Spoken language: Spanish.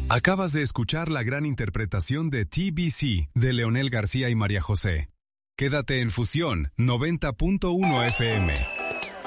Acabas de escuchar la gran interpretación de TBC de Leonel García y María José. Quédate en Fusión 90.1 FM.